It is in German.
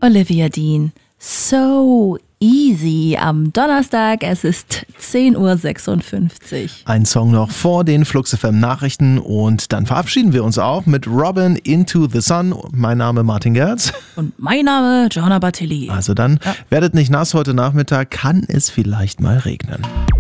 Olivia Dean. So easy am Donnerstag, es ist 10:56 Uhr. Ein Song noch vor den Flux FM Nachrichten und dann verabschieden wir uns auch mit Robin Into the Sun. Mein Name Martin Gerz. Und mein Name Gianna Battilli. Also dann werdet nicht nass heute Nachmittag, kann es vielleicht mal regnen.